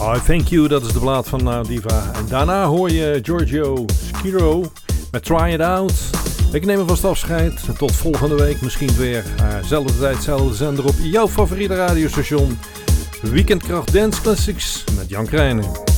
I Thank You, dat is de plaat van Diva. En daarna hoor je Giorgio Schiro met Try It Out. Ik neem vast afscheid. Tot volgende week misschien weer. Zelfde tijd, zelfde zender op jouw favoriete radiostation. Weekendkracht Dance Classics met Jan Krijnen.